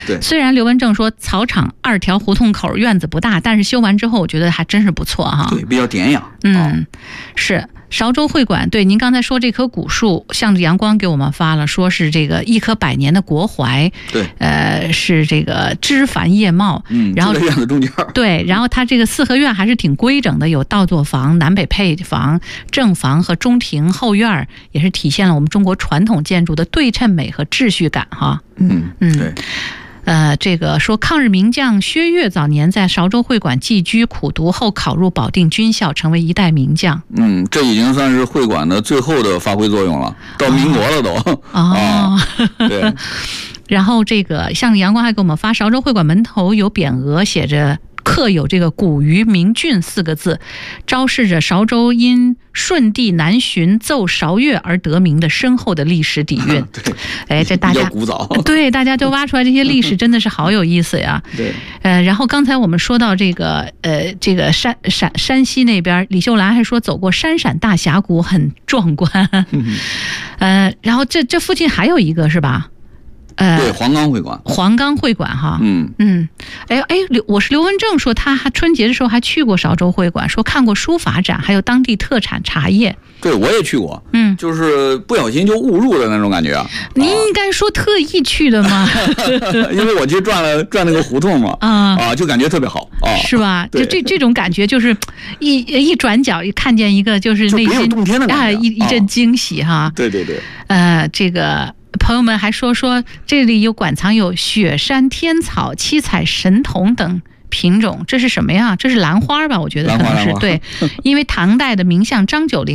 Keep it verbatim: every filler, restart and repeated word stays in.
对， 虽然刘文正说草场二条胡同口院子不大，但是修完之后我觉得还真是不错哈。 对，比较典雅。 嗯， 哦、 是。韶州会馆，对您刚才说这棵古树，向着阳光给我们发了，说是这个一棵百年的国槐， 对， 呃，是这个枝繁叶茂， 嗯， 然后院子中间， 对，然后它这个四合院还是挺规整的，有倒座房、南北配房、正房和中庭后院，也是体现了我们中国传统建筑的对称美和秩序感哈。 嗯嗯，对。 呃，这个说抗日名将薛岳早年在韶州会馆寄居苦读后考入保定军校，成为一代名将。 嗯，这已经算是会馆的最后的发挥作用了，到民国了都。 哦， 啊、对。 然后这个像阳光还给我们发，韶州会馆门头有匾额，写着刻有这个古于明郡四个字，昭示着韶州因顺帝南巡奏韶乐而得名的深厚的历史底蕴。 对， 哎，这大家古早， 对，大家都挖出来这些历史，真的是好有意思呀。 对，呃， 然后刚才我们说到这个，呃，这个山陕山西那边，李秀兰还说走过山陕大峡谷很壮观。呃，然后这这附近还有一个是吧？呃， 对，黄冈会馆， 黄冈会馆哈， 嗯嗯，哎哎，刘我是刘文正说他还春节的时候还去过韶州会馆，说看过书法展，还有当地特产茶叶。 对，我也去过， 嗯， 就是不小心就误入的那种感觉啊。 您应该说特意去的吗？ 因为我去转了转那个胡同嘛，啊啊，就感觉特别好啊， 是吧？就这这种感觉，就是一一转角一看见一个，就是内心啊一一阵惊喜哈。 对对对， 呃，这个。朋友们还说说这里有馆藏有雪山天草、七彩神童等品种，这是什么呀？这是兰花吧？我觉得可能是对，因为唐代的名相张九龄